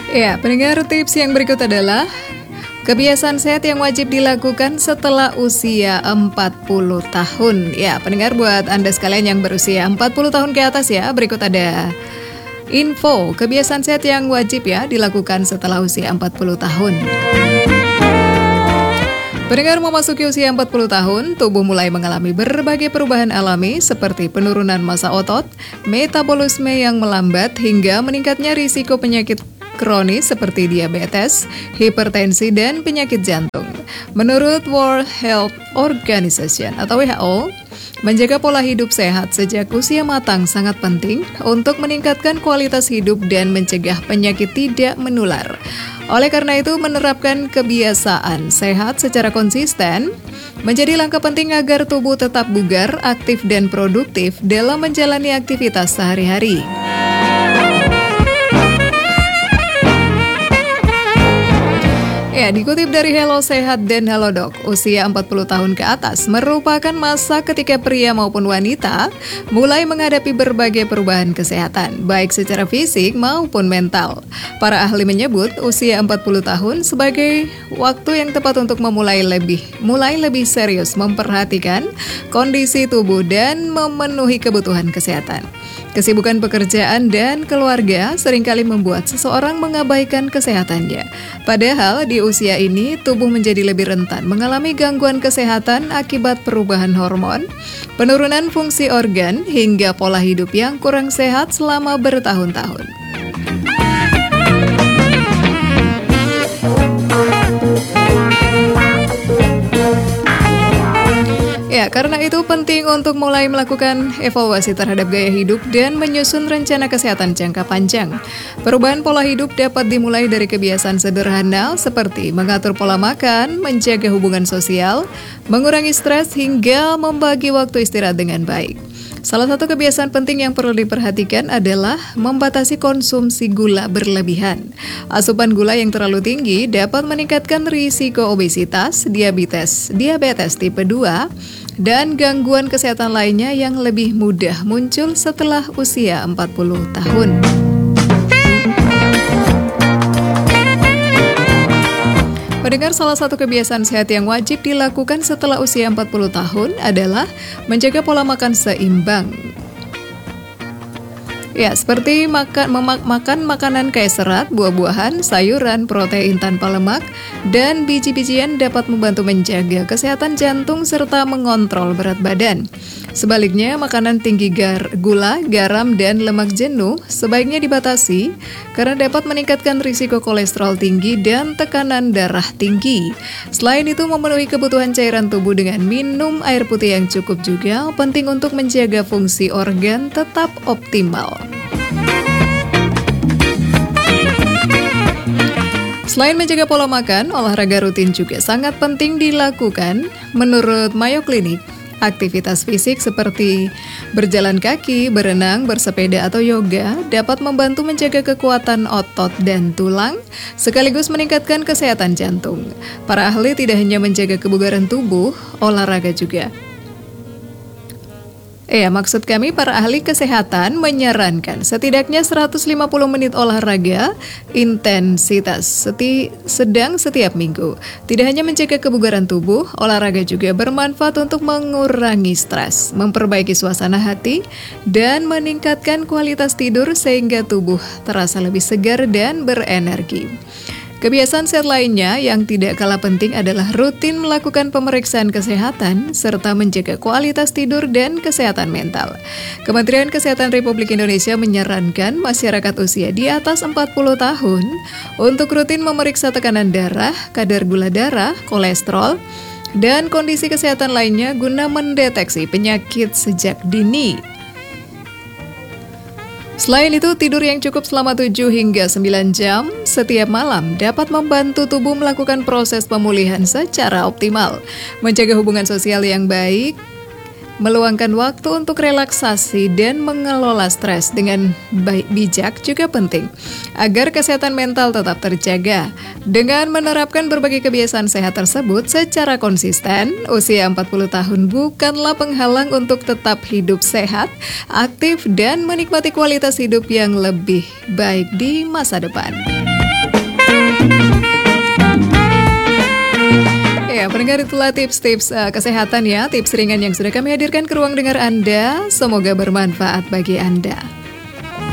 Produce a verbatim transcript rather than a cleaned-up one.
Ya, pendengar, tips yang berikut adalah kebiasaan sehat yang wajib dilakukan setelah usia empat puluh tahun. Ya, pendengar, buat Anda sekalian yang berusia empat puluh tahun ke atas ya, berikut ada info kebiasaan sehat yang wajib ya dilakukan setelah usia empat puluh tahun. Pendengar, memasuki usia empat puluh tahun, tubuh mulai mengalami berbagai perubahan alami seperti penurunan massa otot, metabolisme yang melambat, hingga meningkatnya risiko penyakit kronis seperti diabetes, hipertensi, dan penyakit jantung. Menurut World Health Organization atau W H O, menjaga pola hidup sehat sejak usia matang sangat penting untuk meningkatkan kualitas hidup dan mencegah penyakit tidak menular. Oleh karena itu, menerapkan kebiasaan sehat secara konsisten menjadi langkah penting agar tubuh tetap bugar, aktif, dan produktif dalam menjalani aktivitas sehari-hari. Ya, dikutip dari Hello Sehat dan Halodoc, usia empat puluh tahun ke atas merupakan masa ketika pria maupun wanita mulai menghadapi berbagai perubahan kesehatan, baik secara fisik maupun mental. Para ahli menyebut usia empat puluh tahun sebagai waktu yang tepat untuk memulai lebih mulai lebih serius memperhatikan kondisi tubuh dan memenuhi kebutuhan kesehatan. Kesibukan pekerjaan dan keluarga seringkali membuat seseorang mengabaikan kesehatannya. Padahal di usia ini tubuh menjadi lebih rentan mengalami gangguan kesehatan akibat perubahan hormon, penurunan fungsi organ, hingga pola hidup yang kurang sehat selama bertahun-tahun. Ya, karena itu penting untuk mulai melakukan evaluasi terhadap gaya hidup dan menyusun rencana kesehatan jangka panjang. Perubahan pola hidup dapat dimulai dari kebiasaan sederhana seperti mengatur pola makan, menjaga hubungan sosial, mengurangi stres, hingga membagi waktu istirahat dengan baik. Salah satu kebiasaan penting yang perlu diperhatikan adalah membatasi konsumsi gula berlebihan. Asupan gula yang terlalu tinggi dapat meningkatkan risiko obesitas, diabetes, diabetes tipe dua, dan gangguan kesehatan lainnya yang lebih mudah muncul setelah usia empat puluh tahun. Pendengar, salah satu kebiasaan sehat yang wajib dilakukan setelah usia empat puluh tahun adalah menjaga pola makan seimbang. Ya, seperti makan, memak- makan makanan kaya serat, buah-buahan, sayuran, protein tanpa lemak, dan biji-bijian dapat membantu menjaga kesehatan jantung serta mengontrol berat badan. Sebaliknya, makanan tinggi gar, gula, garam, dan lemak jenuh sebaiknya dibatasi karena dapat meningkatkan risiko kolesterol tinggi dan tekanan darah tinggi. Selain itu, memenuhi kebutuhan cairan tubuh dengan minum air putih yang cukup juga penting untuk menjaga fungsi organ tetap optimal. Selain menjaga pola makan, olahraga rutin juga sangat penting dilakukan. Menurut Mayo Clinic, aktivitas fisik seperti berjalan kaki, berenang, bersepeda, atau yoga dapat membantu menjaga kekuatan otot dan tulang, sekaligus meningkatkan kesehatan jantung. Para ahli tidak hanya menjaga kebugaran tubuh, olahraga juga. Ya, maksud kami para ahli kesehatan menyarankan setidaknya seratus lima puluh menit olahraga intensitas seti, sedang setiap minggu. Tidak hanya menjaga kebugaran tubuh, olahraga juga bermanfaat untuk mengurangi stres, memperbaiki suasana hati, dan meningkatkan kualitas tidur sehingga tubuh terasa lebih segar dan berenergi. Kebiasaan sehat lainnya yang tidak kalah penting adalah rutin melakukan pemeriksaan kesehatan serta menjaga kualitas tidur dan kesehatan mental. Kementerian Kesehatan Republik Indonesia menyarankan masyarakat usia di atas empat puluh tahun untuk rutin memeriksa tekanan darah, kadar gula darah, kolesterol, dan kondisi kesehatan lainnya guna mendeteksi penyakit sejak dini. Selain itu, tidur yang cukup selama tujuh hingga sembilan jam setiap malam dapat membantu tubuh melakukan proses pemulihan secara optimal, menjaga hubungan sosial yang baik, meluangkan waktu untuk relaksasi dan mengelola stres dengan baik bijak juga penting, agar kesehatan mental tetap terjaga. Dengan menerapkan berbagai kebiasaan sehat tersebut secara konsisten, usia empat puluh tahun bukanlah penghalang untuk tetap hidup sehat, aktif, dan menikmati kualitas hidup yang lebih baik di masa depan. pendengar, itulah tips-tips uh, kesehatan ya, tips ringan yang sudah kami hadirkan ke ruang dengar Anda. Semoga bermanfaat bagi Anda.